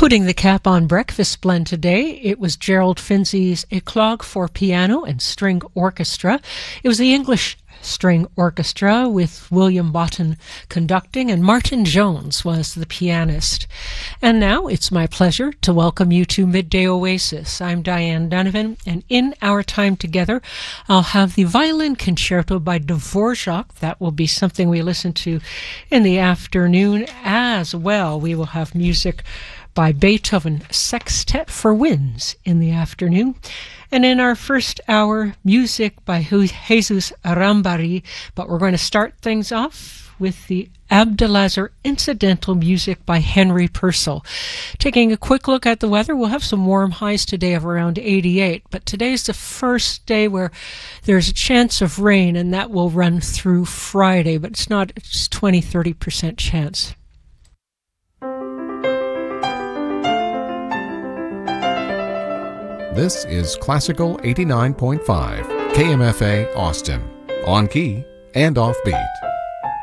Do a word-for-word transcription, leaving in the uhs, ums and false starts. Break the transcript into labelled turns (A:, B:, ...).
A: Putting the cap on breakfast blend today, it was Gerald Finzi's Eclogue for piano and string orchestra. It was the English String Orchestra with William Botton conducting, and Martin Jones was the pianist. And now it's my pleasure to welcome you to Midday Oasis. I'm Diane Donovan, and in our time together, I'll have the Violin Concerto by Dvorak. That will be something we listen to in the afternoon as well. We will have music by Beethoven Sextet for Winds in the afternoon. And in our first hour, music by Jesus Arambari, but we're going to start things off with the Abdelazar incidental music by Henry Purcell. Taking a quick look at the weather, we'll have some warm highs today of around eighty-eight, but today's the first day where there's a chance of rain, and that will run through Friday, but it's not, it's twenty to thirty percent chance.
B: This is Classical eighty-nine point five, K M F A Austin, on key and off beat.